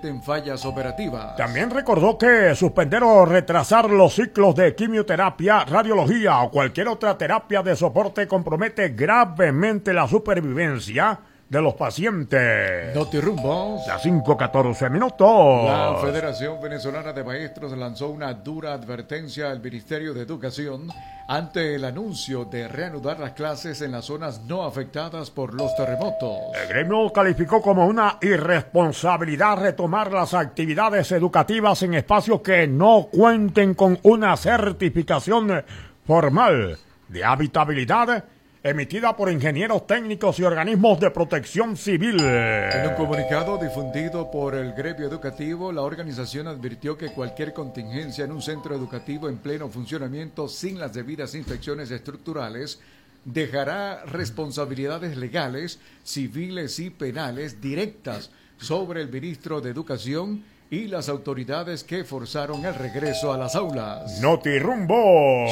presenten fallas operativas. También recordó que suspender o retrasar los ciclos de quimioterapia, radiología o cualquier otra terapia de soporte compromete gravemente la supervivencia de los pacientes. Notirumbos. Las 5:14 minutos. La Federación Venezolana de Maestros lanzó una dura advertencia al Ministerio de Educación ante el anuncio de reanudar las clases en las zonas no afectadas por los terremotos. El gremio calificó como una irresponsabilidad retomar las actividades educativas en espacios que no cuenten con una certificación formal de habitabilidad emitida por ingenieros técnicos y organismos de protección civil. En un comunicado difundido por el gremio educativo, la organización advirtió que cualquier contingencia en un centro educativo en pleno funcionamiento sin las debidas inspecciones estructurales dejará responsabilidades legales, civiles y penales directas sobre el ministro de Educación y las autoridades que forzaron el regreso a las aulas. Notirumbo.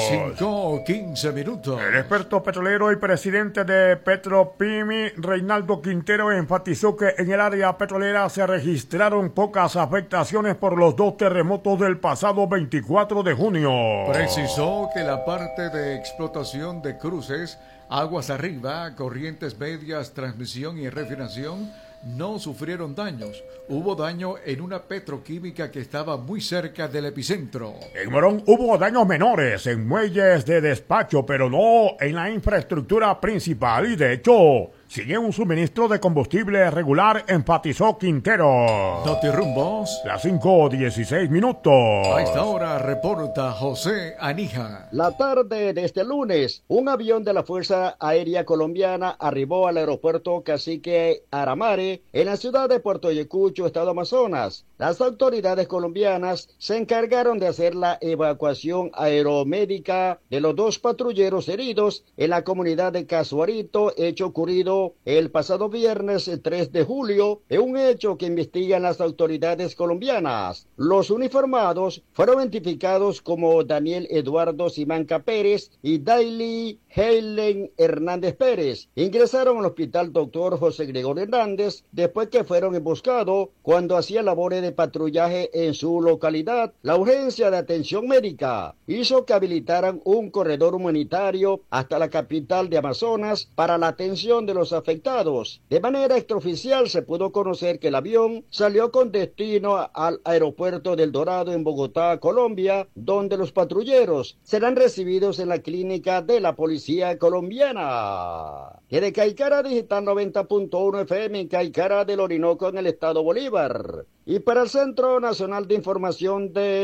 5:15 minutos. El experto petrolero y presidente de Petropimi, Reinaldo Quintero, enfatizó que en el área petrolera se registraron pocas afectaciones por los dos terremotos del pasado 24 de junio. Precisó que la parte de explotación de cruces, aguas arriba, corrientes medias, transmisión y refinación no sufrieron daños. Hubo daño en una petroquímica que estaba muy cerca del epicentro. En Morón hubo daños menores en muelles de despacho, pero no en la infraestructura principal y de hecho sigue un suministro de combustible regular, enfatizó Quintero. Notirumbos. Las 5:16 minutos. A esta hora reporta José Anija. La tarde de este lunes, un avión de la Fuerza Aérea Colombiana arribó al aeropuerto Cacique Aramare en la ciudad de Puerto Ayacucho, estado Amazonas. Las autoridades colombianas se encargaron de hacer la evacuación aeromédica de los dos patrulleros heridos en la comunidad de Casuarito, hecho ocurrido el pasado viernes 3 de julio, en un hecho que investigan las autoridades colombianas. Los uniformados fueron identificados como Daniel Eduardo Simanca Pérez y Daily Helen Hernández Pérez. Ingresaron al hospital Dr. José Gregorio Hernández después que fueron emboscados cuando hacían labores de patrullaje en su localidad. La urgencia de atención médica hizo que habilitaran un corredor humanitario hasta la capital de Amazonas para la atención de los afectados. De manera extraoficial se pudo conocer que el avión salió con destino al aeropuerto del Dorado en Bogotá, Colombia, donde los patrulleros serán recibidos en la clínica de la policía colombiana. Desde Caicara Digital 90.1 FM en Caicara del Orinoco en el estado Bolívar. Y para el Centro Nacional de Información de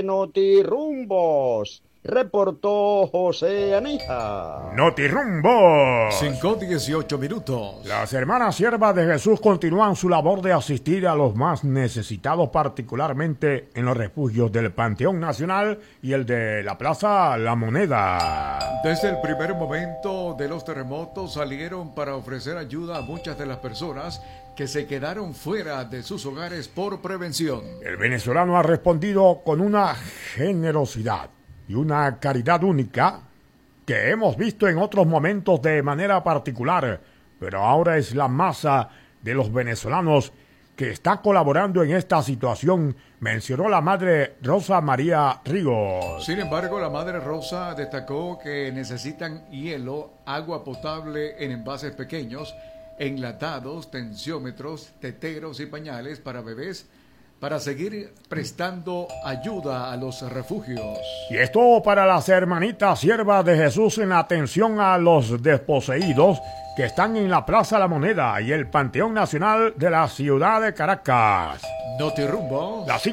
Notirumbos, reportó José Anija. Notirumbo. 5:18 minutos. Las hermanas siervas de Jesús continúan su labor de asistir a los más necesitados, particularmente en los refugios del Panteón Nacional y el de la Plaza La Moneda. Desde el primer momento de los terremotos salieron para ofrecer ayuda a muchas de las personas que se quedaron fuera de sus hogares por prevención. El venezolano ha respondido con una generosidad y una caridad única que hemos visto en otros momentos de manera particular, pero ahora es la masa de los venezolanos que está colaborando en esta situación, mencionó la madre Rosa María Ríos. Sin embargo, la madre Rosa destacó que necesitan hielo, agua potable en envases pequeños, enlatados, tensiómetros, teteros y pañales para bebés, para seguir prestando ayuda a los refugios. Y esto para las hermanitas siervas de Jesús en atención a los desposeídos que están en la Plaza La Moneda y el Panteón Nacional de la ciudad de Caracas. Notirumbo. Las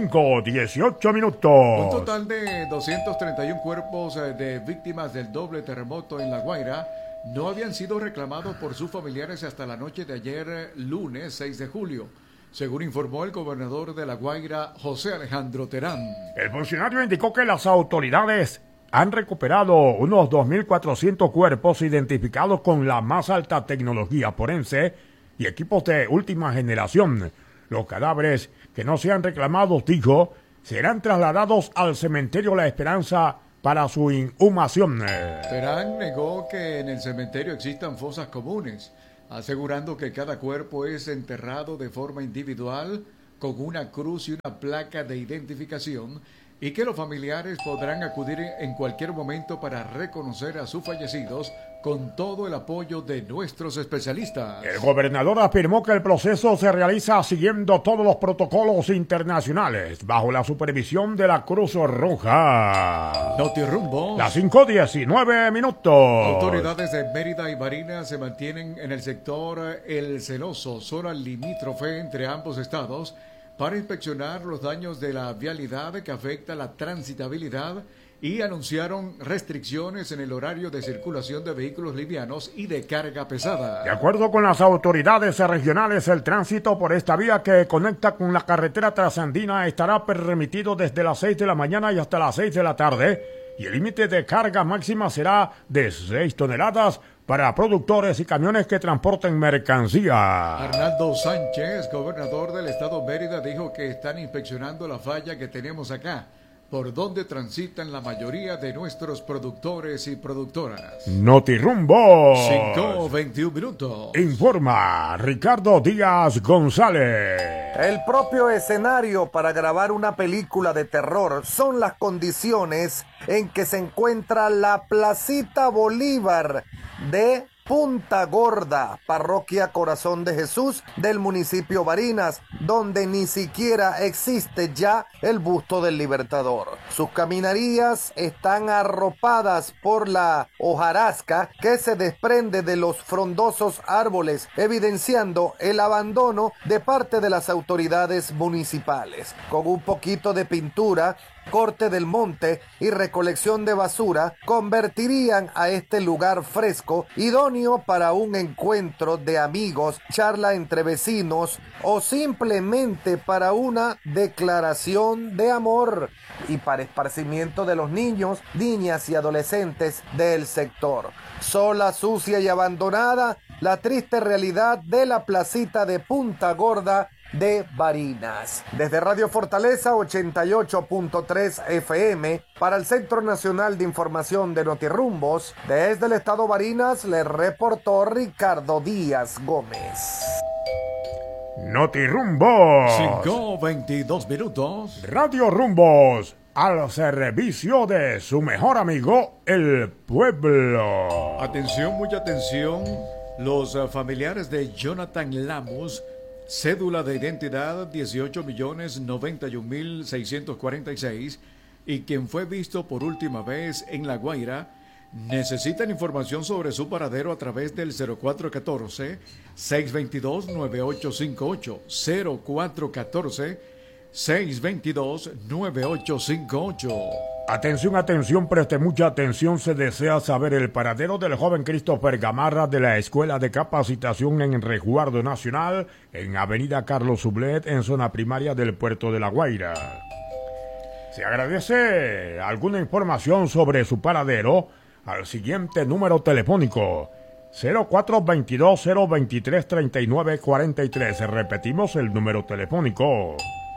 5:18 minutos. Un total de 231 cuerpos de víctimas del doble terremoto en La Guaira no habían sido reclamados por sus familiares hasta la noche de ayer, lunes 6 de julio. Según informó el gobernador de La Guaira, José Alejandro Terán. El funcionario indicó que las autoridades han recuperado unos 2.400 cuerpos identificados con la más alta tecnología forense y equipos de última generación. Los cadáveres que no sean reclamados, dijo, serán trasladados al cementerio La Esperanza para su inhumación. Terán negó que en el cementerio existan fosas comunes, asegurando que cada cuerpo es enterrado de forma individual con una cruz y una placa de identificación y que los familiares podrán acudir en cualquier momento para reconocer a sus fallecidos con todo el apoyo de nuestros especialistas. El gobernador afirmó que el proceso se realiza siguiendo todos los protocolos internacionales bajo la supervisión de la Cruz Roja. Notirumbo. Las 5:19 minutos. Autoridades de Mérida y Barinas se mantienen en el sector El Celoso, zona limítrofe entre ambos estados, para inspeccionar los daños de la vialidad que afecta la transitabilidad y anunciaron restricciones en el horario de circulación de vehículos livianos y de carga pesada. De acuerdo con las autoridades regionales, el tránsito por esta vía que conecta con la carretera trasandina estará permitido desde las 6 de la mañana y hasta las 6 de la tarde, y el límite de carga máxima será de 6 toneladas para productores y camiones que transporten mercancía. Arnaldo Sánchez, gobernador del estado Mérida, dijo que están inspeccionando la falla que tenemos acá, por donde transitan la mayoría de nuestros productores y productoras. Notirumbo. 5:21 minutos. Informa Ricardo Díaz González. El propio escenario para grabar una película de terror son las condiciones en que se encuentra la Placita Bolívar de Punta Gorda, parroquia Corazón de Jesús del municipio Barinas, donde ni siquiera existe ya el busto del Libertador. Sus caminarías están arropadas por la hojarasca que se desprende de los frondosos árboles, evidenciando el abandono de parte de las autoridades municipales. Con un poquito de pintura, corte del monte y recolección de basura convertirían a este lugar fresco idóneo para un encuentro de amigos, charla entre vecinos o simplemente para una declaración de amor y para esparcimiento de los niños, niñas y adolescentes del sector. Sola, sucia y abandonada, la triste realidad de la placita de Punta Gorda de Barinas. Desde Radio Fortaleza 88.3 FM para el Centro Nacional de Información de Notirumbos, desde el estado Barinas le reportó Ricardo Díaz Gómez. Notirumbos. 5:22 minutos. Radio Rumbos, al servicio de su mejor amigo, el pueblo. Atención, mucha atención. Los familiares de Jonathan Lamus, cédula de identidad 18.091.646, y quien fue visto por última vez en La Guaira, necesitan información sobre su paradero a través del 0414-622-9858, 0414-622-9858. Atención, atención, preste mucha atención. Se desea saber el paradero del joven Christopher Gamarra de la Escuela de Capacitación en Resguardo Nacional en Avenida Carlos Sublet, en zona primaria del puerto de La Guaira. Se agradece alguna información sobre su paradero al siguiente número telefónico: 0422-023-3943. Repetimos el número telefónico: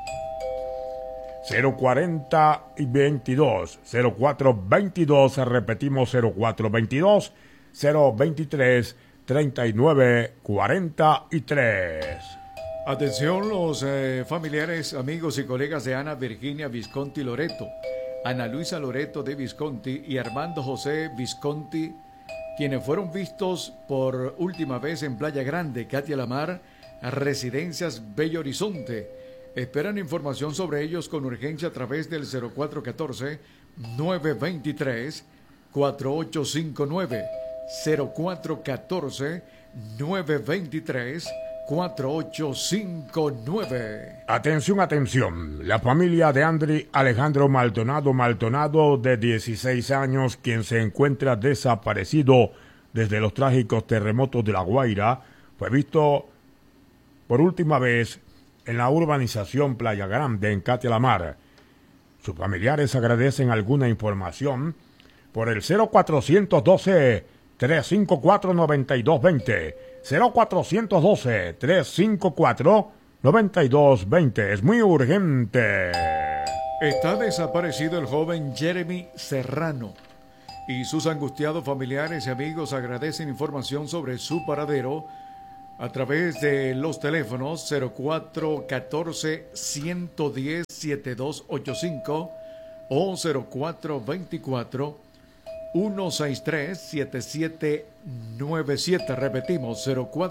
040 y 22, 0422, repetimos 0422, 023, 39, 43. Atención los familiares, amigos y colegas de Ana Virginia Visconti Loreto, Ana Luisa Loreto de Visconti y Armando José Visconti, quienes fueron vistos por última vez en Playa Grande, Katia Lamar, Residencias Bello Horizonte. Esperan información sobre ellos con urgencia a través del 0414-923-4859. 0414-923-4859. Atención, atención. La familia de Andri Alejandro Maldonado, de 16 años, quien se encuentra desaparecido desde los trágicos terremotos de La Guaira, fue visto por última vez en la urbanización Playa Grande, en Katia Lamar. Sus familiares agradecen alguna información por el 0412-354-9220. 0412-354-9220. Es muy urgente. Está desaparecido el joven Jeremy Serrano, y sus angustiados familiares y amigos agradecen información sobre su paradero a través de los teléfonos 0414-110-7285 o 0424-163-7797. Repetimos,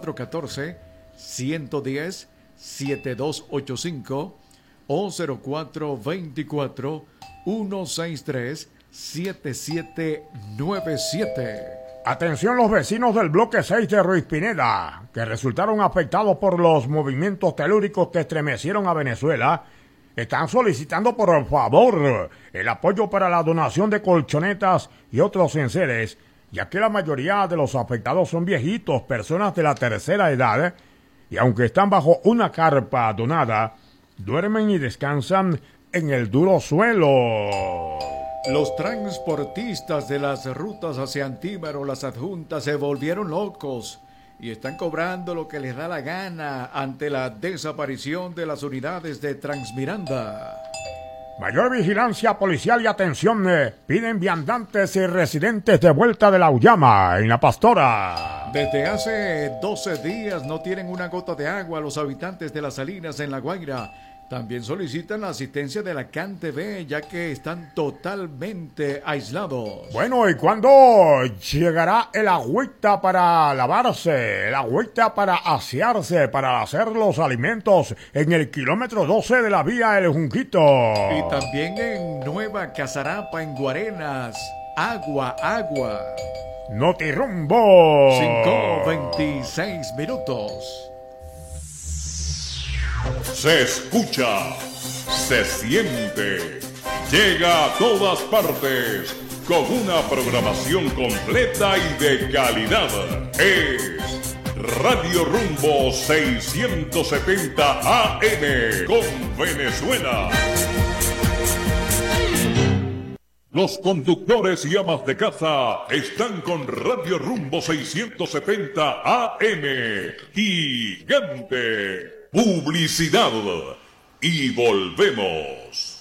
0414-110-7285 o 0424-163-7797. Atención los vecinos del bloque 6 de Ruiz Pineda, que resultaron afectados por los movimientos telúricos que estremecieron a Venezuela. Están solicitando por favor el apoyo para la donación de colchonetas y otros enseres, ya que la mayoría de los afectados son viejitos, personas de la tercera edad, y aunque están bajo una carpa donada, duermen y descansan en el duro suelo. Los transportistas de las rutas hacia Antímaro, las adjuntas, se volvieron locos y están cobrando lo que les da la gana ante la desaparición de las unidades de Transmiranda. Mayor vigilancia policial y atención piden viandantes y residentes de Vuelta de la Auyama en La Pastora. Desde hace 12 días no tienen una gota de agua los habitantes de Las Salinas en La Guaira. También solicitan la asistencia de la CanTV, ya que están totalmente aislados. Bueno, ¿y cuándo llegará el agüita para lavarse, el agüita para asearse, para hacer los alimentos en el kilómetro 12 de la vía El Junquito? Y también en Nueva Casarapa, en Guarenas. Agua. Notirumbo. 5:26 minutos. Se escucha, se siente, llega a todas partes con una programación completa y de calidad. Es Radio Rumbo 670 AM con Venezuela. Los conductores y amas de casa están con Radio Rumbo 670 AM. Gigante. Publicidad y volvemos.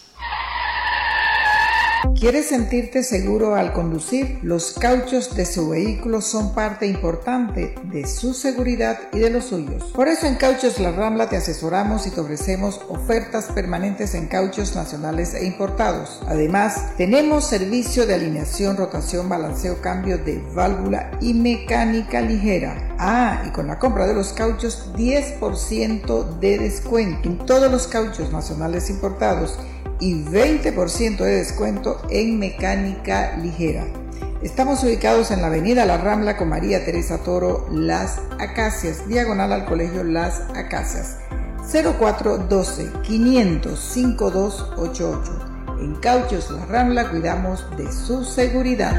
¿Quieres sentirte seguro al conducir? Los cauchos de su vehículo son parte importante de su seguridad y de los suyos. Por eso en Cauchos La Rambla te asesoramos y te ofrecemos ofertas permanentes en cauchos nacionales e importados. Además, tenemos servicio de alineación, rotación, balanceo, cambio de válvula y mecánica ligera. Y con la compra de los cauchos, 10% de descuento en todos los cauchos nacionales importados y 20% de descuento en mecánica ligera. Estamos ubicados en la avenida La Rambla con María Teresa Toro, Las Acacias, diagonal al Colegio Las Acacias. 0412-500-5288. En Cauchos La Rambla cuidamos de su seguridad.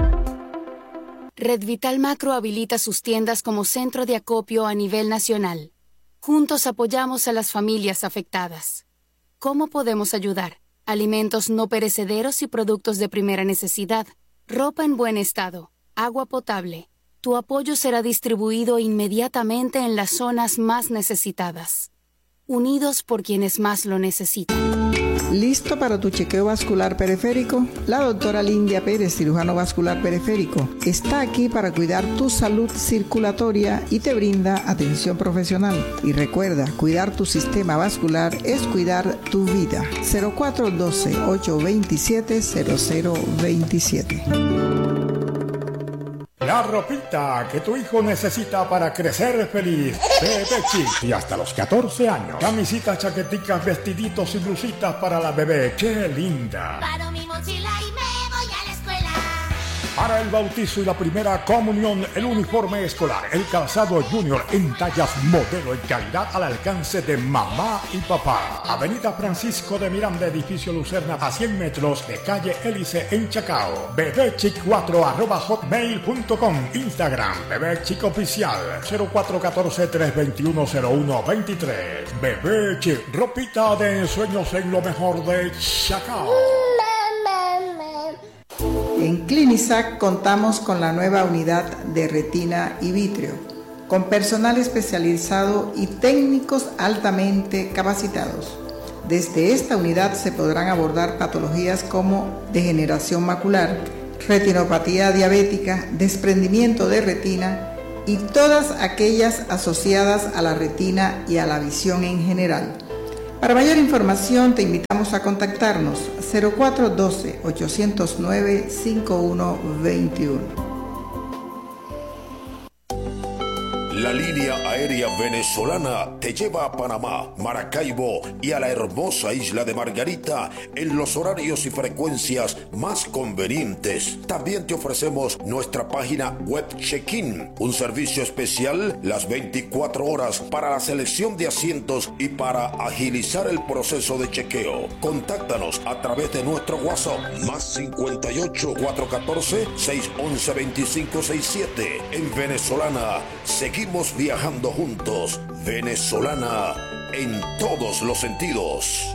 Red Vital Macro habilita sus tiendas como centro de acopio a nivel nacional. Juntos apoyamos a las familias afectadas. ¿Cómo podemos ayudar? Alimentos no perecederos y productos de primera necesidad, ropa en buen estado, agua potable. Tu apoyo será distribuido inmediatamente en las zonas más necesitadas. Unidos por quienes más lo necesitan. ¿Listo para tu chequeo vascular periférico? La doctora Lindia Pérez, cirujano vascular periférico, está aquí para cuidar tu salud circulatoria y te brinda atención profesional. Y recuerda, cuidar tu sistema vascular es cuidar tu vida. 0412-827-0027. La ropita que tu hijo necesita para crecer feliz. Bebé Chic. Y hasta los 14 años. Camisitas, chaqueticas, vestiditos y blusitas para la bebé. ¡Qué linda! Paro mi mochila y me voy a la escuela. Para el bautizo y la primera comunión, el uniforme escolar, el calzado junior en tallas modelo y calidad al alcance de mamá y papá. Avenida Francisco de Miranda, edificio Lucerna, a 100 metros de calle Hélice en Chacao. bebechic4@hotmail.com. Instagram, Bebé Chic Oficial, 0414-321-0123. Bebé Chic, ropita de ensueños en lo mejor de Chacao. En Clinisac contamos con la nueva unidad de retina y vitrio, con personal especializado y técnicos altamente capacitados. Desde esta unidad se podrán abordar patologías como degeneración macular, retinopatía diabética, desprendimiento de retina, y todas aquellas asociadas a la retina y a la visión en general. Para mayor información te invitamos a contactarnos 0412-809-5121. La línea aérea venezolana te lleva a Panamá, Maracaibo y a la hermosa isla de Margarita en los horarios y frecuencias más convenientes. También te ofrecemos nuestra página web check-in, un servicio especial las 24 horas para la selección de asientos y para agilizar el proceso de chequeo. Contáctanos a través de nuestro WhatsApp +58 414 611 2567. En Venezolana seguimos viajando juntos. Venezolana en todos los sentidos.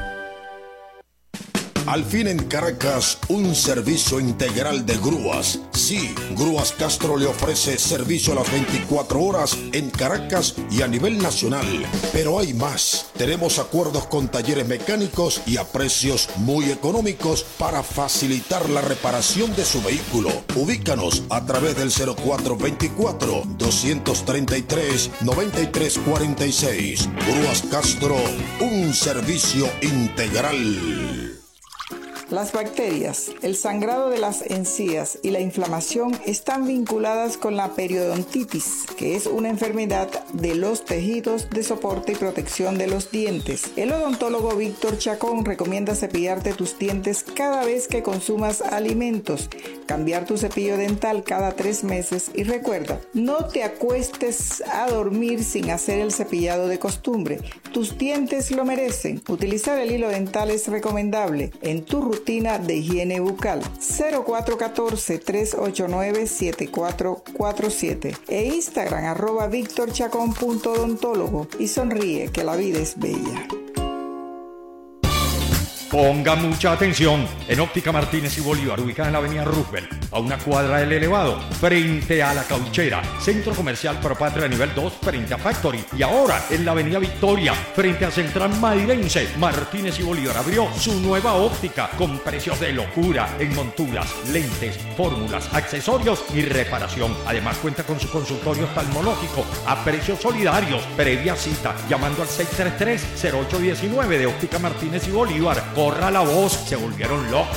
Al fin en Caracas, un servicio integral de grúas. Sí, Grúas Castro le ofrece servicio a las 24 horas en Caracas y a nivel nacional. Pero hay más. Tenemos acuerdos con talleres mecánicos y a precios muy económicos para facilitar la reparación de su vehículo. Ubícanos a través del 0424-233-9346. Grúas Castro, un servicio integral. Las bacterias, el sangrado de las encías y la inflamación están vinculadas con la periodontitis, que es una enfermedad de los tejidos de soporte y protección de los dientes. El odontólogo Víctor Chacón recomienda cepillarte tus dientes cada vez que consumas alimentos, cambiar tu cepillo dental cada 3 meses y recuerda, no te acuestes a dormir sin hacer el cepillado de costumbre. Tus dientes lo merecen. Utilizar el hilo dental es recomendable en tu rutina de higiene bucal. 0414-389-7447 e Instagram @victorchacon.odontólogo y sonríe que la vida es bella. Ponga mucha atención. En Óptica Martínez y Bolívar, ubicada en la avenida Roosevelt, a una cuadra del elevado, frente a la Cauchera, centro comercial Propatria nivel 2, frente a Factory. Y ahora en la avenida Victoria, frente a Central Mairense, Martínez y Bolívar abrió su nueva óptica con precios de locura en monturas, lentes, fórmulas, accesorios y reparación. Además cuenta con su consultorio oftalmológico a precios solidarios. Previa cita llamando al 633-0819 de Óptica Martínez y Bolívar. Corra la voz, se volvieron locos.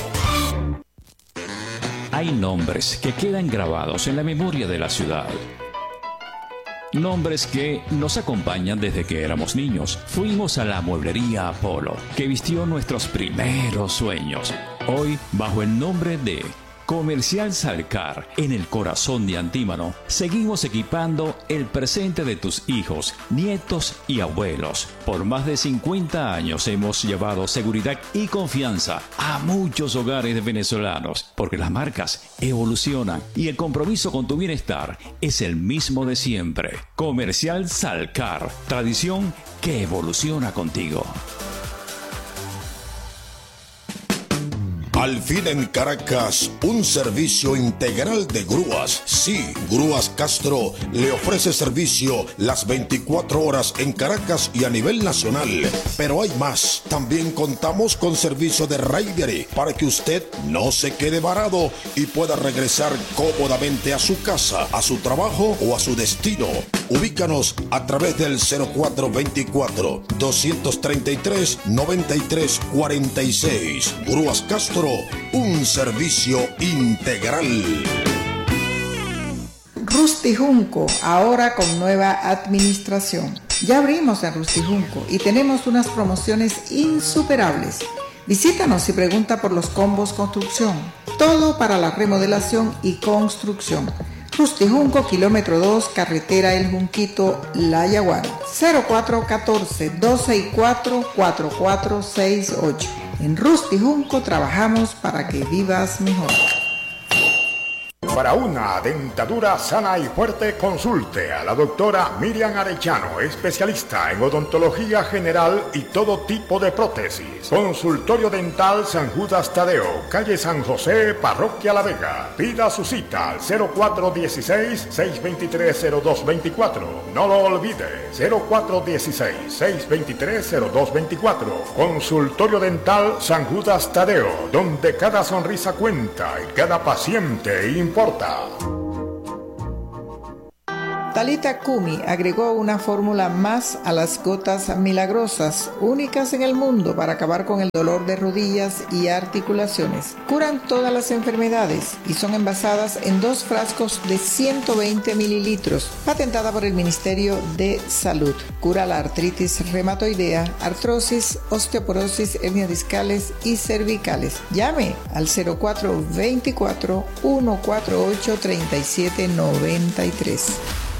Hay nombres que quedan grabados en la memoria de la ciudad. Nombres que nos acompañan desde que éramos niños. Fuimos a la mueblería Apolo, que vistió nuestros primeros sueños. Hoy, bajo el nombre de Comercial Salcar, en el corazón de Antímano, seguimos equipando el presente de tus hijos, nietos y abuelos. Por más de 50 años hemos llevado seguridad y confianza a muchos hogares venezolanos, porque las marcas evolucionan y el compromiso con tu bienestar es el mismo de siempre. Comercial Salcar, tradición que evoluciona contigo. Al fin en Caracas, un servicio integral de grúas. Sí, Grúas Castro le ofrece servicio las 24 horas en Caracas y a nivel nacional. Pero hay más. También contamos con servicio de Ridery para que usted no se quede varado y pueda regresar cómodamente a su casa, a su trabajo o a su destino. Ubícanos a través del 0424-233-9346. Grúas Castro, un servicio integral. Rustijunco, ahora con nueva administración. Ya abrimos en Rustijunco y tenemos unas promociones insuperables. Visítanos y pregunta por los combos construcción. Todo para la remodelación y construcción. Rustijunco, kilómetro 2, carretera El Junquito, La Yaguara. 0414-264-4468. En Rustijunco trabajamos para que vivas mejor. Para una dentadura sana y fuerte, consulte a la doctora Miriam Arellano, especialista en odontología general y todo tipo de prótesis. Consultorio Dental San Judas Tadeo, calle San José, Parroquia La Vega. Pida su cita al 0416-623-0224. No lo olvide, 0416-623-0224. Consultorio Dental San Judas Tadeo, donde cada sonrisa cuenta y cada paciente importa. Talita Kumi agregó una fórmula más a las gotas milagrosas, únicas en el mundo para acabar con el dolor de rodillas y articulaciones. Curan todas las enfermedades y son envasadas en 2 frascos de 120 mililitros, patentada por el Ministerio de Salud. Cura la artritis reumatoidea, artrosis, osteoporosis, hernias discales y cervicales. Llame al 0424-148-3793.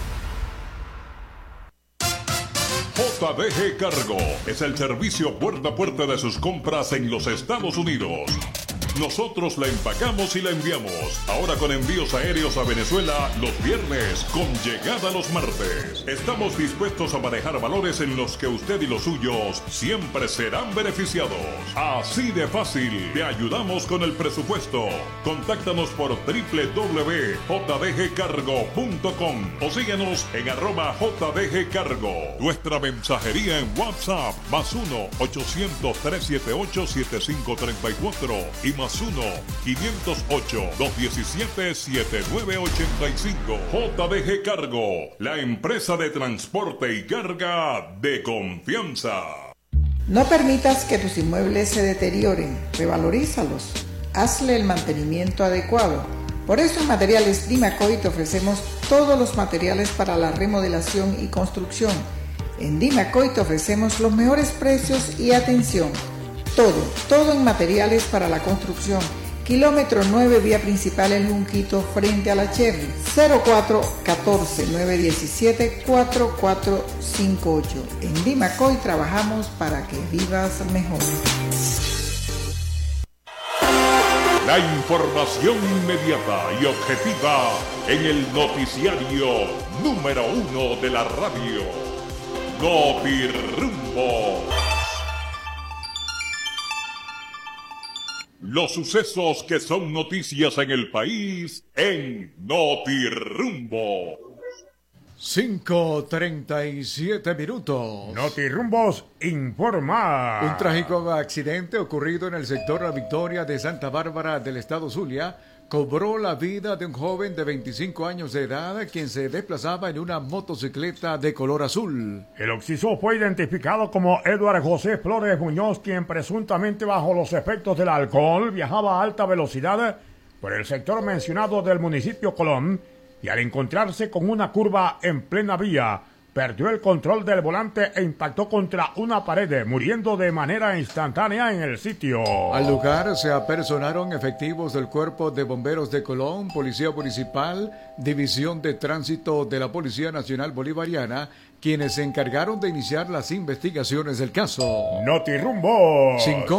JDG Cargo es el servicio puerta a puerta de sus compras en los Estados Unidos. Nosotros la empacamos y la enviamos. Ahora con envíos aéreos a Venezuela los viernes, con llegada los martes. Estamos dispuestos a manejar valores en los que usted y los suyos siempre serán beneficiados. Así de fácil, te ayudamos con el presupuesto. Contáctanos por www.jdgcargo.com o síguenos en @jdgcargo. Nuestra mensajería en WhatsApp, +1 800-378-7534 y +1 508-217-7985. JDG Cargo, la empresa de transporte y carga de confianza. No permitas que tus inmuebles se deterioren, revalorízalos, hazle el mantenimiento adecuado. Por eso en Materiales Dimacoy te ofrecemos todos los materiales para la remodelación y construcción. En Dimacoy te ofrecemos los mejores precios y atención. Todo en materiales para la construcción. Kilómetro 9, vía principal El Junquito, frente a la Cherry. 0414-917-4458. En Dimacoy trabajamos para que vivas mejor. La información inmediata y objetiva en el noticiario número 1 de la radio. Notirrumbo. Los sucesos que son noticias en el país en Notirrumbo. 5:37 minutos. Notirrumbos informa. Un trágico accidente ocurrido en el sector La Victoria de Santa Bárbara del estado Zulia cobró la vida de un joven de 25 años de edad quien se desplazaba en una motocicleta de color azul. El occiso fue identificado como Eduardo José Flores Muñoz, quien presuntamente bajo los efectos del alcohol viajaba a alta velocidad por el sector mencionado del municipio Colón y al encontrarse con una curva en plena vía, perdió el control del volante e impactó contra una pared, muriendo de manera instantánea en el sitio. Al lugar se apersonaron efectivos del Cuerpo de Bomberos de Colón, Policía Municipal, División de Tránsito de la Policía Nacional Bolivariana, quienes se encargaron de iniciar las investigaciones del caso. Notirrumbo.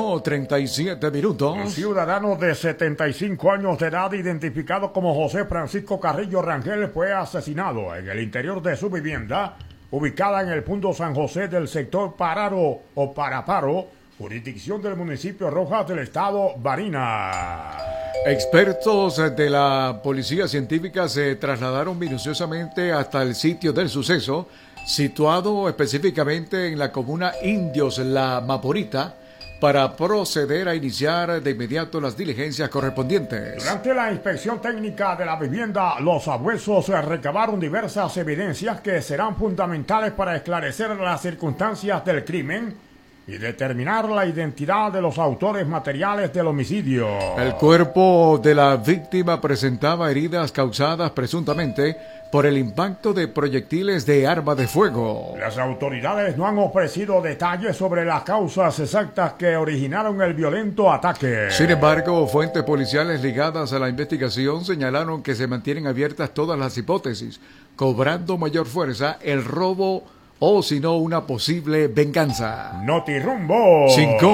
5:37 minutos. Un ciudadano de 75 años de edad, identificado como José Francisco Carrillo Rangel, fue asesinado en el interior de su vivienda, ubicada en el punto San José del sector Pararo o Paraparo, jurisdicción del municipio Rojas del estado Barinas. Expertos de la policía científica se trasladaron minuciosamente hasta el sitio del suceso, situado específicamente en la comuna Indios La Maporita, para proceder a iniciar de inmediato las diligencias correspondientes. Durante la inspección técnica de la vivienda, los abuesos recabaron diversas evidencias que serán fundamentales para esclarecer las circunstancias del crimen y determinar la identidad de los autores materiales del homicidio. El cuerpo de la víctima presentaba heridas causadas presuntamente por el impacto de proyectiles de arma de fuego. Las autoridades no han ofrecido detalles sobre las causas exactas que originaron el violento ataque. Sin embargo, fuentes policiales ligadas a la investigación señalaron que se mantienen abiertas todas las hipótesis, cobrando mayor fuerza el robo o si no una posible venganza. Notirrumbo.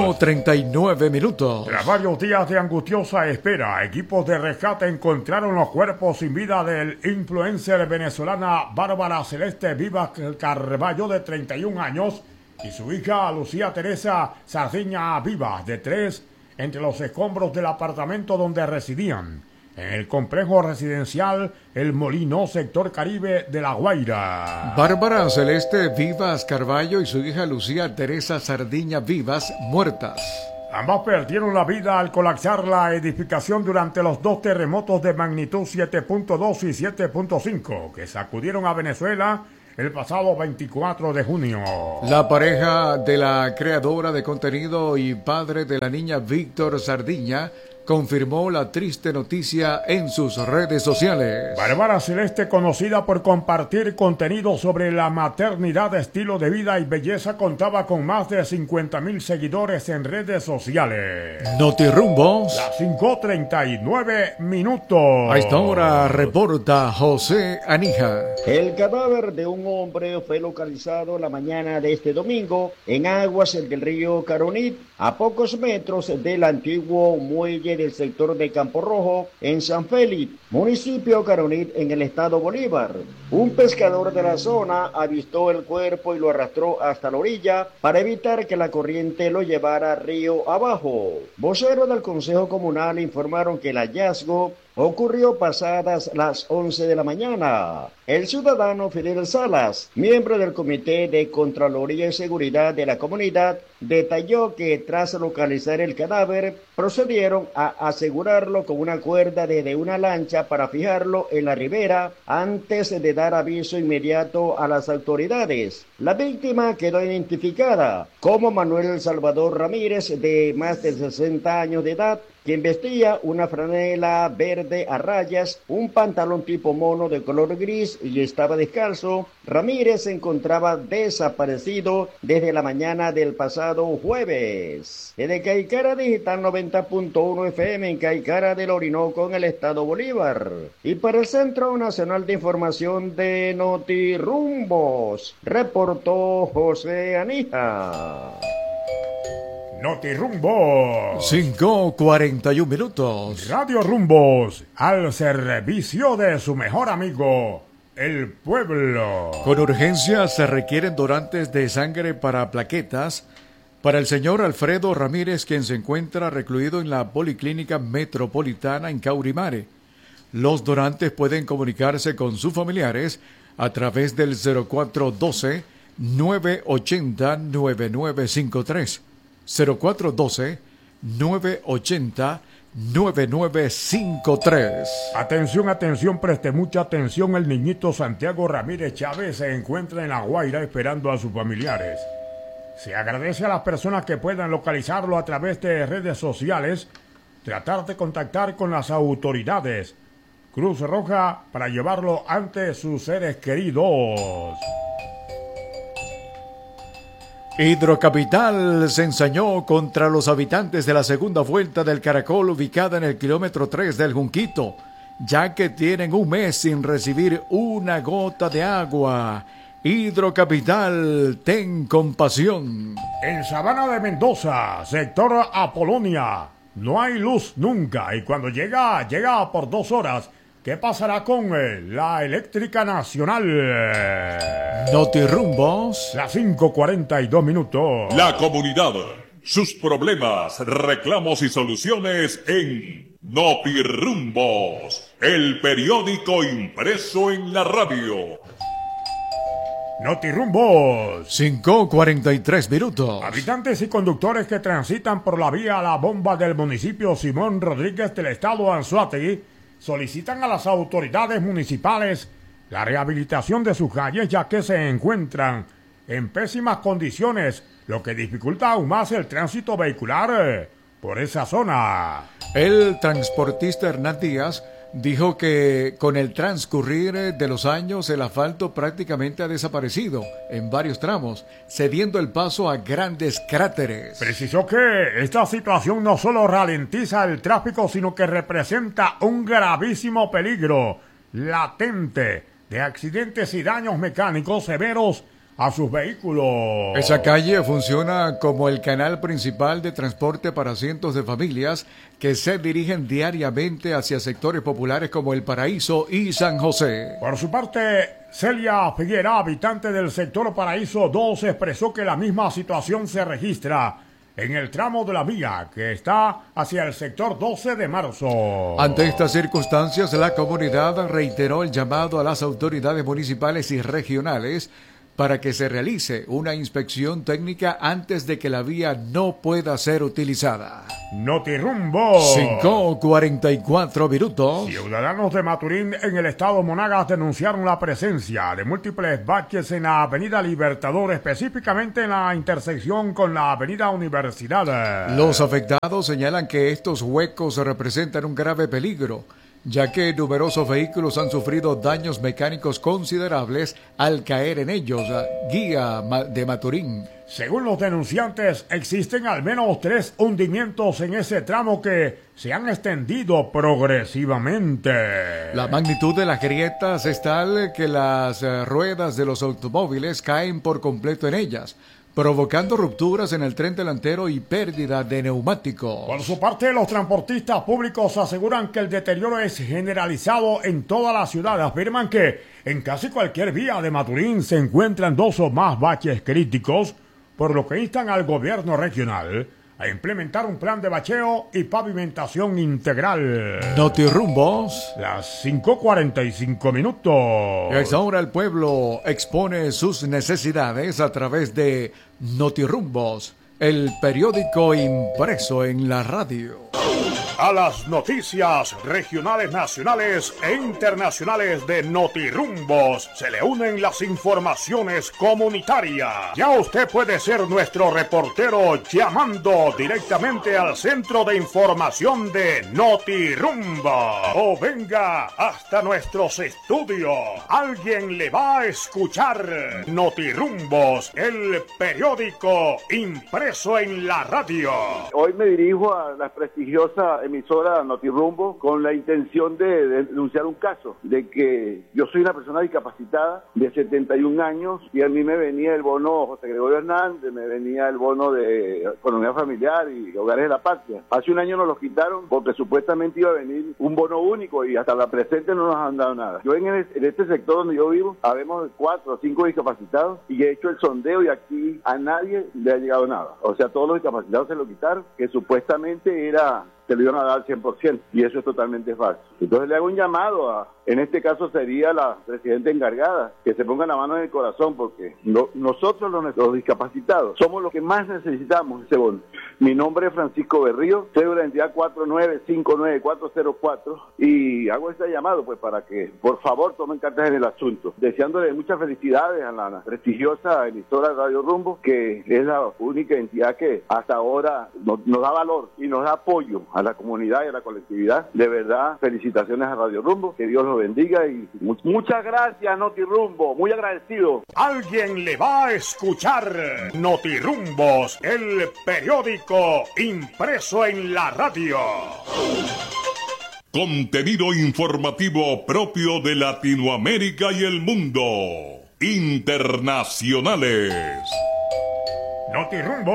5:39 minutos. Tras varios días de angustiosa espera, equipos de rescate encontraron los cuerpos sin vida del influencer venezolana Bárbara Celeste Vivas Carballo, de 31 años, y su hija Lucía Teresa Sardiña Vivas, de 3, entre los escombros del apartamento donde residían, en el complejo residencial El Molino, sector Caribe de La Guaira. Bárbara Celeste Vivas Carballo y su hija Lucía Teresa Sardiña Vivas, muertas. Ambas perdieron la vida al colapsar la edificación durante los dos terremotos de magnitud 7.2 y 7.5 que sacudieron a Venezuela el pasado 24 de junio. La pareja de la creadora de contenido y padre de la niña Víctor Sardiña confirmó la triste noticia en sus redes sociales. Bárbara Celeste, conocida por compartir contenido sobre la maternidad, estilo de vida y belleza, contaba con más de 50,000 seguidores en redes sociales. Notirumbos. Las 5:39 minutos. A esta hora reporta José Anija. El cadáver de un hombre fue localizado la mañana de este domingo en aguas del río Caronit, a pocos metros del antiguo muelle del sector de Campo Rojo, en San Félix, municipio Caronit, en el estado Bolívar. Un pescador de la zona avistó el cuerpo y lo arrastró hasta la orilla para evitar que la corriente lo llevara río abajo. Voceros del Consejo Comunal informaron que el hallazgo ocurrió pasadas las 11 de la mañana. El ciudadano Fidel Salas, miembro del Comité de Contraloría y Seguridad de la comunidad, detalló que tras localizar el cadáver, procedieron a asegurarlo con una cuerda desde una lancha para fijarlo en la ribera antes de dar aviso inmediato a las autoridades. La víctima quedó identificada como Manuel Salvador Ramírez, de más de 60 años de edad, quien vestía una franela verde a rayas, un pantalón tipo mono de color gris y estaba descalzo. Ramírez se encontraba desaparecido desde la mañana del pasado jueves. Desde Caicara Digital 90.1 FM en Caicara del Orinoco, en el estado Bolívar. Y para el Centro Nacional de Información de Notirumbos, reportó José Anija. Notirumbos. 5:41 minutos. Radio Rumbos, al servicio de su mejor amigo, el pueblo. Con urgencia se requieren donantes de sangre para plaquetas para el señor Alfredo Ramírez, quien se encuentra recluido en la Policlínica Metropolitana en Caurimare. Los donantes pueden comunicarse con sus familiares a través del 0412-980-9953. 0412-980-9953. Atención, preste mucha atención. El niñito Santiago Ramírez Chávez se encuentra en La Guaira esperando a sus familiares. Se agradece a las personas que puedan localizarlo a través de redes sociales, tratar de contactar con las autoridades. Cruz Roja para llevarlo ante sus seres queridos. Hidrocapital se ensañó contra los habitantes de la segunda vuelta del Caracol, ubicada en el kilómetro 3 del Junquito, ya que tienen un mes sin recibir una gota de agua. Hidrocapital, ten compasión. En Sabana de Mendoza, sector Apolonia, no hay luz nunca y cuando llega por 2 horas. ¿Qué pasará con la eléctrica nacional? Notirumbos. Las 5:42 minutos. La comunidad, sus problemas, reclamos y soluciones en Notirumbos, el periódico impreso en la radio. Notirumbos. 5:43 minutos. Habitantes y conductores que transitan por la vía La Bomba del municipio Simón Rodríguez del estado Anzoátegui solicitan a las autoridades municipales la rehabilitación de sus calles, ya que se encuentran en pésimas condiciones, lo que dificulta aún más el tránsito vehicular por esa zona. El transportista Hernán Díaz dijo que con el transcurrir de los años el asfalto prácticamente ha desaparecido en varios tramos, cediendo el paso a grandes cráteres. Precisó que esta situación no solo ralentiza el tráfico, sino que representa un gravísimo peligro latente de accidentes y daños mecánicos severos a sus vehículos. Esa calle funciona como el canal principal de transporte para cientos de familias que se dirigen diariamente hacia sectores populares como El Paraíso y San José. Por su parte, Celia Figuera, habitante del sector Paraíso 2, expresó que la misma situación se registra en el tramo de la vía que está hacia el sector 12 de marzo. Ante estas circunstancias, la comunidad reiteró el llamado a las autoridades municipales y regionales para que se realice una inspección técnica antes de que la vía no pueda ser utilizada. Notirumbo. 5:44 minutos. Ciudadanos de Maturín en el estado Monagas denunciaron la presencia de múltiples baches en la avenida Libertador, específicamente en la intersección con la avenida Universidad. Los afectados señalan que estos huecos representan un grave peligro, ya que numerosos vehículos han sufrido daños mecánicos considerables al caer en ellos. Guía de Maturín. Según los denunciantes, existen al menos 3 hundimientos en ese tramo que se han extendido progresivamente. La magnitud de las grietas es tal que las ruedas de los automóviles caen por completo en ellas, provocando rupturas en el tren delantero y pérdida de neumáticos. Por su parte, los transportistas públicos aseguran que el deterioro es generalizado en toda la ciudad. Afirman que en casi cualquier vía de Maturín se encuentran 2 o más baches críticos, por lo que instan al gobierno regional a implementar un plan de bacheo y pavimentación integral. Notirumbos. Las 5:45 minutos. Y a esta hora el pueblo expone sus necesidades a través de Notirumbos, el periódico impreso en la radio. A las noticias regionales, nacionales e internacionales de Notirumbos se le unen las informaciones comunitarias. Ya usted puede ser nuestro reportero llamando directamente al centro de información de Notirumbo. O venga hasta nuestros estudios. Alguien le va a escuchar. Notirumbos, el periódico impreso en la radio. Hoy me dirijo a la prestigiosa emisora Notirumbo con la intención de denunciar un caso de que yo soy una persona discapacitada de 71 años y a mí me venía el bono José Gregorio Hernández, me venía el bono de economía familiar y hogares de la patria. Hace un año nos los quitaron porque supuestamente iba a venir un bono único y hasta la presente no nos han dado nada. Yo en este sector donde yo vivo, habemos 4 o 5 discapacitados y he hecho el sondeo y aquí a nadie le ha llegado nada. O sea, todos los discapacitados se lo quitaron, que supuestamente se lo iban a dar al 100%, y eso es totalmente falso. Entonces le hago un llamado en este caso sería la presidenta encargada, que se ponga la mano en el corazón, porque nosotros los discapacitados somos los que más necesitamos ese bono. Mi nombre es Francisco Berrío, cédula de identidad 4959404, y hago este llamado pues para que por favor tomen cartas en el asunto, deseándole muchas felicidades a la prestigiosa emisora Radio Rumbo, que es la única entidad que hasta ahora nos da valor y nos da apoyo a la comunidad y a la colectividad. De verdad, felicitaciones a Radio Rumbo, que Dios los bendiga y muchas gracias Notirumbo, muy agradecido. Alguien le va a escuchar. Notirumbos, el periódico impreso en la radio. Contenido informativo propio de Latinoamérica y el mundo. Internacionales. Notirumbo.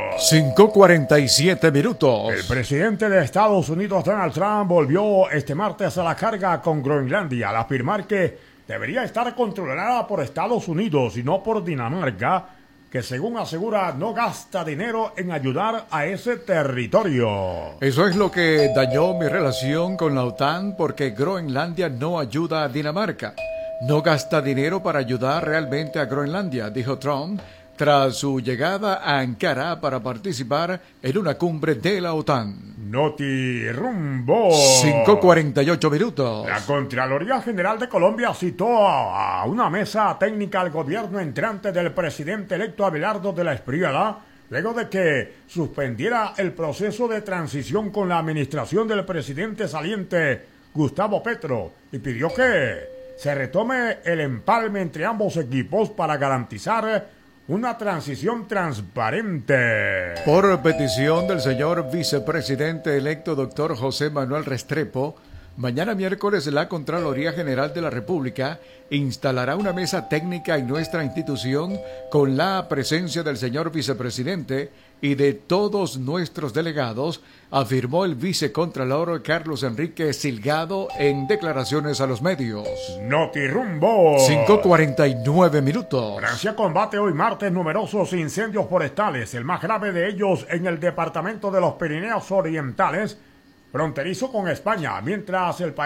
5:47 minutos. El presidente de Estados Unidos, Donald Trump, volvió este martes a la carga con Groenlandia al afirmar que debería estar controlada por Estados Unidos y no por Dinamarca, que según asegura no gasta dinero en ayudar a ese territorio. Eso es lo que dañó mi relación con la OTAN, porque Groenlandia no ayuda a Dinamarca. No gasta dinero para ayudar realmente a Groenlandia, dijo Trump, tras su llegada a Ankara para participar en una cumbre de la OTAN. Notirumbo. 5:48 minutos. La Contraloría General de Colombia citó a una mesa técnica al gobierno entrante del presidente electo Abelardo de la Espriella, luego de que suspendiera el proceso de transición con la administración del presidente saliente Gustavo Petro, y pidió que se retome el empalme entre ambos equipos para garantizar una transición transparente. Por petición del señor vicepresidente electo doctor José Manuel Restrepo, mañana miércoles la Contraloría General de la República instalará una mesa técnica en nuestra institución con la presencia del señor vicepresidente y de todos nuestros delegados, afirmó el vicecontralor Carlos Enrique Silgado en declaraciones a los medios. Notirumbo. 5:49 minutos. Francia combate hoy martes numerosos incendios forestales, el más grave de ellos en el departamento de los Pirineos Orientales, fronterizo con España, mientras el país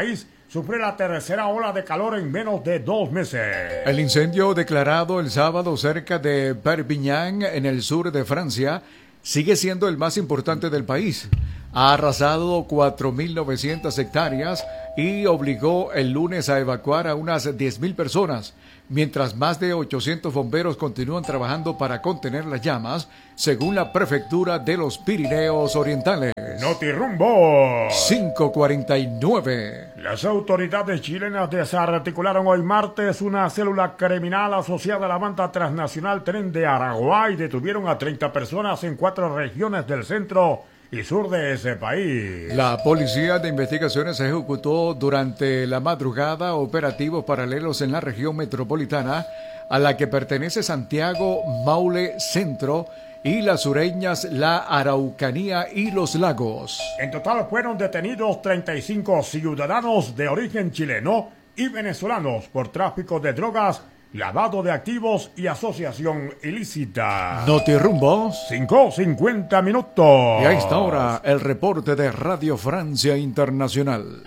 sufre la tercera ola de calor en menos de 2 meses. El incendio declarado el sábado cerca de Perpignan, en el sur de Francia, sigue siendo el más importante del país. Ha arrasado 4.900 hectáreas y obligó el lunes a evacuar a unas 10.000 personas, mientras más de 800 bomberos continúan trabajando para contener las llamas, según la prefectura de los Pirineos Orientales. Notirumbo 5:49. Las autoridades chilenas desarticularon hoy martes una célula criminal asociada a la banda transnacional Tren de Aragua y detuvieron a 30 personas en 4 regiones del centro y sur de ese país. La Policía de Investigaciones ejecutó durante la madrugada operativos paralelos en la región metropolitana a la que pertenece Santiago, Maule, Centro y las sureñas La Araucanía y Los Lagos. En total fueron detenidos 35 ciudadanos de origen chileno y venezolanos por tráfico de drogas, lavado de activos y asociación ilícita. Notirumbo 5:50 minutos. Y a esta hora el reporte de Radio Francia Internacional.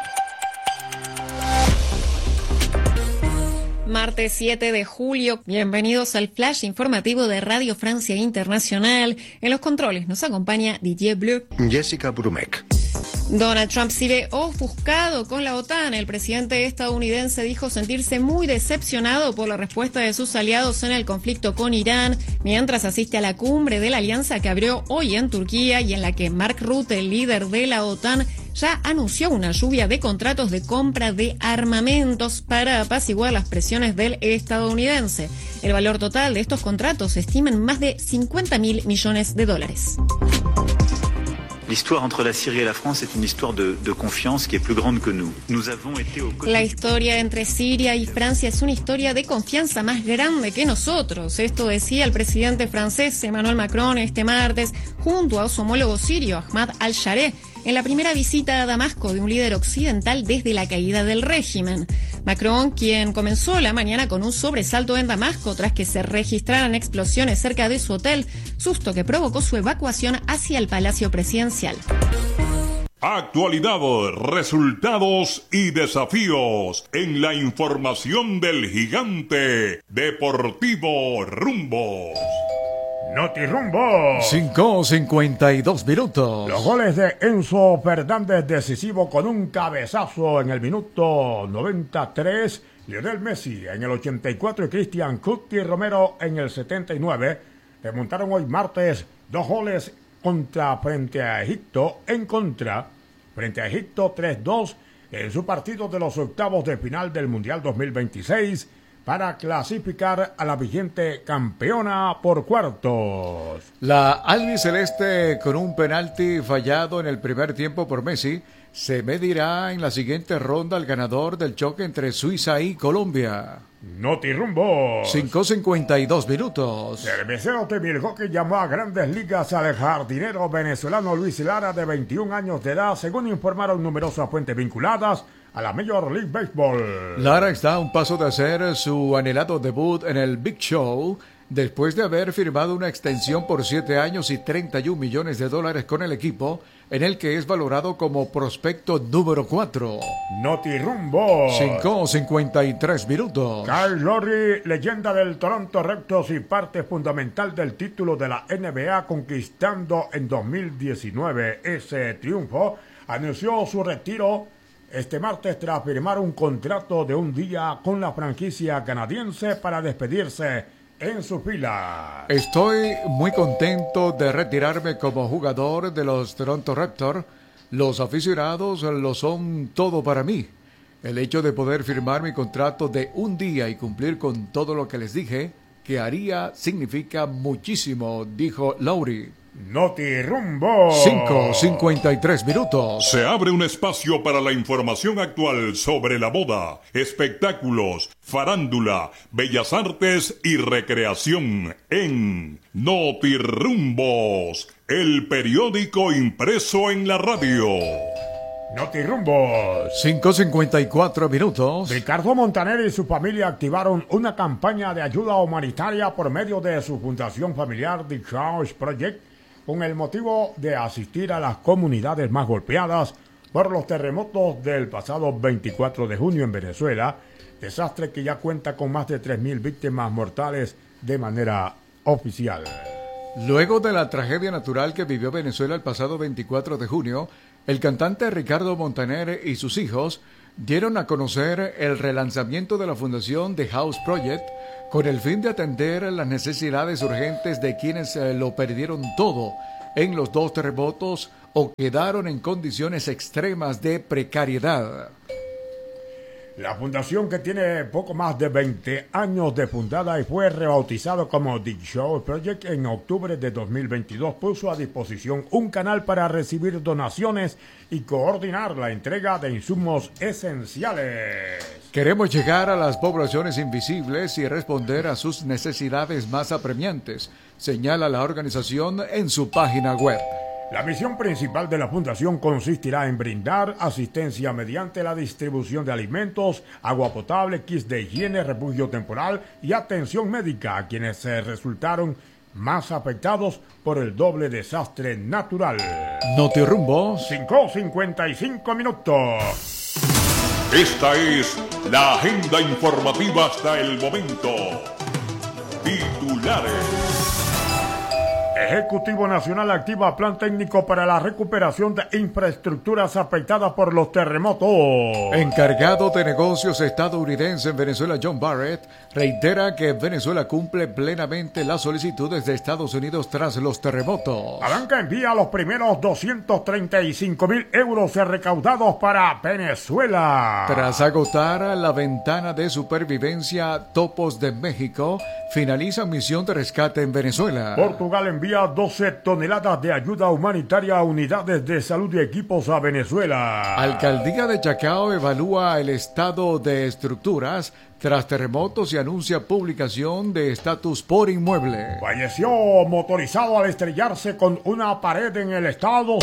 Martes 7 de julio, bienvenidos al flash informativo de Radio Francia Internacional. En los controles nos acompaña Didier Bleu. Jessica Brumek. Donald Trump sigue ofuscado con la OTAN. El presidente estadounidense dijo sentirse muy decepcionado por la respuesta de sus aliados en el conflicto con Irán, mientras asiste a la cumbre de la alianza que abrió hoy en Turquía y en la que Mark Rutte, el líder de la OTAN, ya anunció una lluvia de contratos de compra de armamentos para apaciguar las presiones del estadounidense. El valor total de estos contratos se estima en más de 50.000 millones de dólares. L'histoire entre la Syrie et la France est une histoire de confiance qui est plus grande que nous. Nous avons été au La historia entre Siria y Francia es una historia de confianza más grande que nosotros. Esto decía el presidente francés Emmanuel Macron este martes junto a su homólogo sirio Ahmad al-Shareh en la primera visita a Damasco de un líder occidental desde la caída del régimen. Macron, quien comenzó la mañana con un sobresalto en Damasco tras que se registraran explosiones cerca de su hotel, susto que provocó su evacuación hacia el Palacio Presidencial. Actualidad, resultados y desafíos en la información del gigante Deportivo Rumbos. Notirumbo 5:52 minutos. Los goles de Enzo Fernández decisivo con un cabezazo en el minuto 93, Lionel Messi en el 84 y Cristian Cuti Romero en el 79 remontaron hoy martes 2 goles frente a Egipto, en contra frente a Egipto 3-2 en su partido de los octavos de final del Mundial 2026 para clasificar a la vigente campeona por cuartos. La albiceleste, con un penalti fallado en el primer tiempo por Messi, se medirá en la siguiente ronda al ganador del choque entre Suiza y Colombia. Notirumbo 5:52 minutos. Cerveceros de Milwaukee llamó a Grandes Ligas al jardinero venezolano Luis Lara, de 21 años de edad, según informaron numerosas fuentes vinculadas a la Major League Baseball. Lara está a un paso de hacer su anhelado debut en el Big Show, después de haber firmado una extensión por 7 años y $31 millones con el equipo, en el que es valorado como prospecto número 4. Notirumbo 5:53 minutos. Kyle Lowry, leyenda del Toronto Raptors y parte fundamental del título de la NBA, conquistando en 2019 ese triunfo, anunció su retiro este martes tras firmar un contrato de un día con la franquicia canadiense para despedirse en su fila. Estoy muy contento de retirarme como jugador de los Toronto Raptors. Los aficionados lo son todo para mí. El hecho de poder firmar mi contrato de un día y cumplir con todo lo que les dije que haría significa muchísimo, dijo Lowry. Notirumbo 5:53 minutos. Se abre un espacio para la información actual sobre la moda, espectáculos, farándula, bellas artes y recreación en Notirumbos, el periódico impreso en la radio. Notirumbo 5:54 minutos. Ricardo Montaner y su familia activaron una campaña de ayuda humanitaria por medio de su fundación familiar The Charge Project, con el motivo de asistir a las comunidades más golpeadas por los terremotos del pasado 24 de junio en Venezuela, desastre que ya cuenta con más de 3.000 víctimas mortales de manera oficial. Luego de la tragedia natural que vivió Venezuela el pasado 24 de junio, el cantante Ricardo Montaner y sus hijos dieron a conocer el relanzamiento de la fundación The House Project con el fin de atender las necesidades urgentes de quienes lo perdieron todo en los 2 terremotos o quedaron en condiciones extremas de precariedad. La fundación, que tiene poco más de 20 años de fundada y fue rebautizado como The House Project en octubre de 2022, puso a disposición un canal para recibir donaciones y coordinar la entrega de insumos esenciales. Queremos llegar a las poblaciones invisibles y responder a sus necesidades más apremiantes, señala la organización en su página web. La misión principal de la fundación consistirá en brindar asistencia mediante la distribución de alimentos, agua potable, kits de higiene, refugio temporal y atención médica a quienes resultaron más afectados por el doble desastre natural. Notirumbo. 5:55 minutos. Esta es la agenda informativa hasta el momento. Titulares. Ejecutivo Nacional activa plan técnico para la recuperación de infraestructuras afectadas por los terremotos. Encargado de negocios estadounidense en Venezuela, John Barrett, reitera que Venezuela cumple plenamente las solicitudes de Estados Unidos tras los terremotos. La banca envía los primeros 235.000 euros recaudados para Venezuela. Tras agotar la ventana de supervivencia, Topos de México finaliza misión de rescate en Venezuela. Portugal envía 12 toneladas de ayuda humanitaria a unidades de salud y equipos a Venezuela. Alcaldía de Chacao evalúa el estado de estructuras tras terremotos y anuncia publicación de estatus por inmueble. Falleció motorizado al estrellarse con una pared en el estado